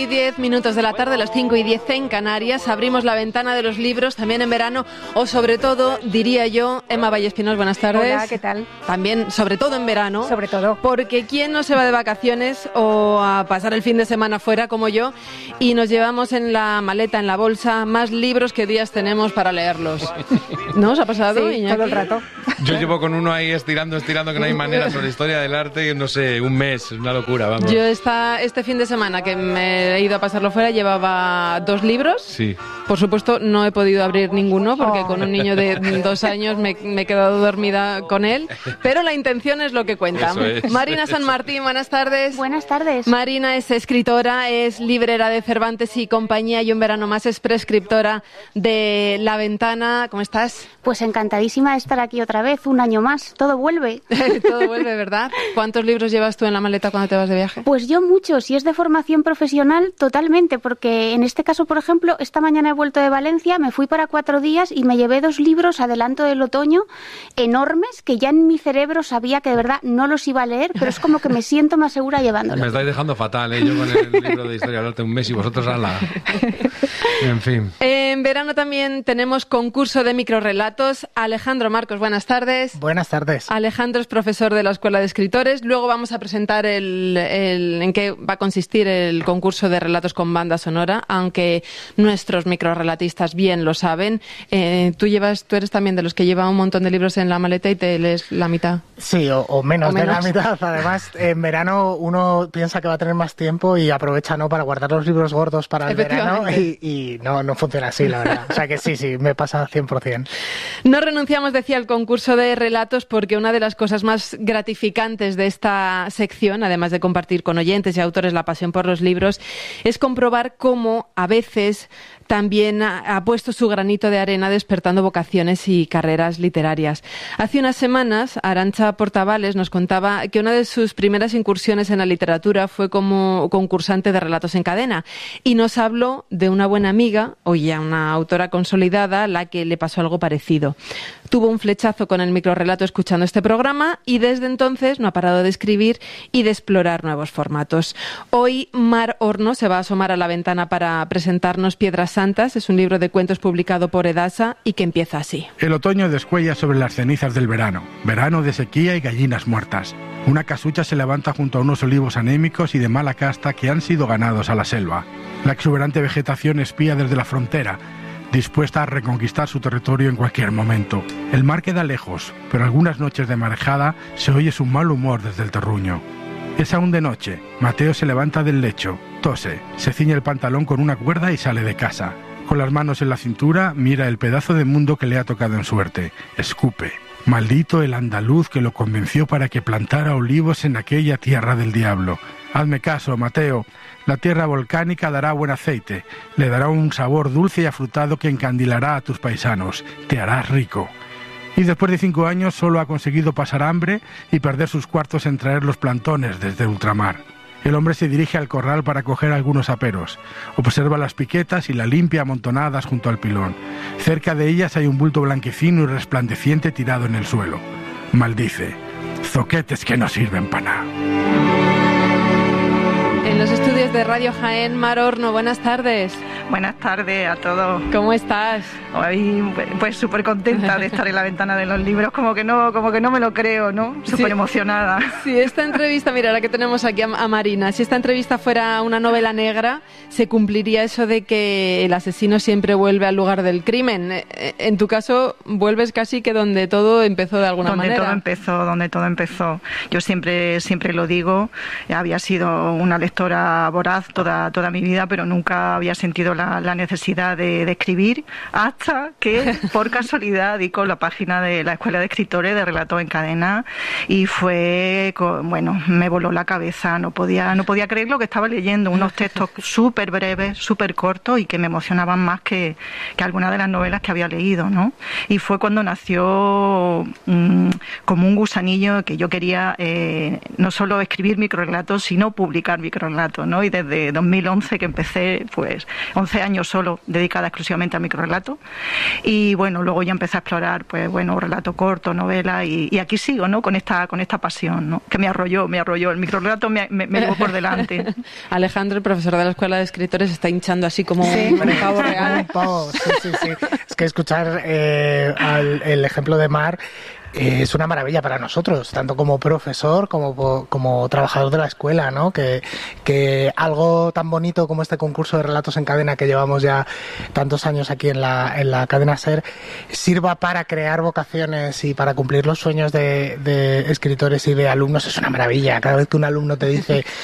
10 minutos de la tarde, las 5:10 en Canarias. Abrimos la ventana de los libros, también en verano, o sobre todo, diría yo, Emma Vallespinos, buenas tardes. Hola, ¿qué tal? También, sobre todo en verano. Sobre todo. Porque ¿quién no se va de vacaciones o a pasar el fin de semana fuera como yo y nos llevamos en la maleta, en la bolsa, más libros que días tenemos para leerlos? ¿No os ha pasado, Sí, Iñaki? todo el rato. Yo llevo con uno ahí estirando, que no hay manera, sobre la historia del arte, no sé, un mes, es una locura, vamos. Yo este fin de semana que me he ido a pasarlo fuera llevaba 2 libros. Sí. Por supuesto no he podido abrir ninguno porque con un niño de 2 años me he quedado dormida con él, pero la intención es lo que cuenta. Eso es. Marina San Martín, buenas tardes. Buenas tardes. Marina es escritora, es librera de Cervantes y compañía y un verano más es prescriptora de La Ventana. ¿Cómo estás? Pues encantadísima de estar aquí otra vez, un año más. Todo vuelve. Todo vuelve, ¿verdad? ¿Cuántos libros llevas tú en la maleta cuando te vas de viaje? Pues yo muchos, si es de formación profesional, totalmente, porque en este caso, por ejemplo, esta mañana he vuelto de Valencia, me fui para 4 días y me llevé 2 libros, adelanto del otoño, enormes, que ya en mi cerebro sabía que de verdad no los iba a leer, pero es como que me siento más segura llevándolos. Me estáis dejando fatal, ¿eh? Yo con el libro de historia del arte un mes y vosotros a la... En fin. En verano también tenemos concurso de microrrelatos. Alejandro Marcos, buenas tardes. Buenas tardes. Alejandro es profesor de la Escuela de Escritores. Luego vamos a presentar en qué va a consistir el concurso de relatos con banda sonora, aunque nuestros microrrelatistas bien lo saben. Tú eres también de los que lleva un montón de libros en la maleta y te lees la mitad. Sí, o menos de la mitad. Además, en verano uno piensa que va a tener más tiempo y aprovecha para guardar los libros gordos para el verano y no funciona así, la verdad. O sea que sí, me pasa 100%. No renunciamos, decía, al concurso de relatos porque una de las cosas más gratificantes de esta sección, además de compartir con oyentes y autores la pasión por los libros, es comprobar cómo a veces también ha puesto su granito de arena despertando vocaciones y carreras literarias. Hace unas semanas, Arantxa Portavales nos contaba que una de sus primeras incursiones en la literatura fue como concursante de relatos en cadena y nos habló de una buena amiga, o ya una autora consolidada, a la que le pasó algo parecido. Tuvo un flechazo con el microrrelato escuchando este programa y desde entonces no ha parado de escribir y de explorar nuevos formatos. Hoy Mar Horno se va a asomar a la ventana para presentarnos Piedras Santas. Es un libro de cuentos publicado por Edasa y que empieza así. El otoño descuella sobre las cenizas del verano. Verano de sequía y gallinas muertas. Una casucha se levanta junto a unos olivos anémicos y de mala casta que han sido ganados a la selva. La exuberante vegetación espía desde la frontera, dispuesta a reconquistar su territorio en cualquier momento. El mar queda lejos, pero algunas noches de marejada se oye su mal humor desde el terruño. Es aún de noche. Mateo se levanta del lecho, tose, se ciñe el pantalón con una cuerda y sale de casa. Con las manos en la cintura, mira el pedazo de mundo que le ha tocado en suerte. Escupe. Maldito el andaluz que lo convenció para que plantara olivos en aquella tierra del diablo. Hazme caso, Mateo. La tierra volcánica dará buen aceite, le dará un sabor dulce y afrutado que encandilará a tus paisanos, te harás rico. Y después de 5 años solo ha conseguido pasar hambre y perder sus cuartos en traer los plantones desde ultramar. El hombre se dirige al corral para coger algunos aperos, observa las piquetas y la limpia amontonadas junto al pilón. Cerca de ellas hay un bulto blanquecino y resplandeciente tirado en el suelo. Maldice, zoquetes que no sirven para nada. En los estudios de Radio Jaén, Mar Horno, buenas tardes. Buenas tardes a todos. ¿Cómo estás? Hoy, pues súper contenta de estar en la ventana de los libros, como que no me lo creo, ¿no? Súper emocionada. Si esta entrevista, mira, la que tenemos aquí a Marina, si esta entrevista fuera una novela negra, se cumpliría eso de que el asesino siempre vuelve al lugar del crimen. En tu caso, vuelves casi que donde todo empezó de alguna manera. Donde todo empezó. Yo siempre lo digo, había sido una lectora voraz toda mi vida, pero nunca había sentido la necesidad de escribir, hasta que por casualidad di con la página de la Escuela de Escritores de Relatos en Cadena y fue, me voló la cabeza, no podía creer lo que estaba leyendo, unos textos súper breves, súper cortos y que me emocionaban más que algunas de las novelas que había leído, ¿no? Y fue cuando nació como un gusanillo que yo quería no solo escribir microrelatos, sino publicar microrelatos, ¿no? Y desde 2011 que empecé, pues 11 11 años solo dedicada exclusivamente al microrrelato. Y bueno, luego ya empecé a explorar, pues bueno, relato corto, novela, y aquí sigo, ¿no? Con esta pasión, ¿no? Que me arrolló. El microrrelato me llevó por delante. Alejandro, el profesor de la Escuela de Escritores, está hinchando así como un pavo real. Sí. Es que escuchar el ejemplo de Mar es una maravilla para nosotros, tanto como profesor como trabajador de la escuela, ¿no? Que algo tan bonito como este concurso de relatos en cadena que llevamos ya tantos años aquí en la cadena SER sirva para crear vocaciones y para cumplir los sueños de escritores y de alumnos es una maravilla. Cada vez que un alumno te dice